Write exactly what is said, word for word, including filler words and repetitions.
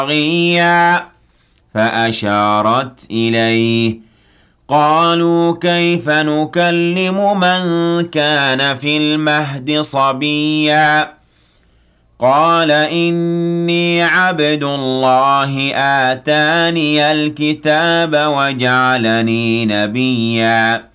طغيا فأشارت إليه قالوا كيف نكلم من كان في المهد صبيا قال إني عبد الله آتاني الكتاب وجعلني نبيا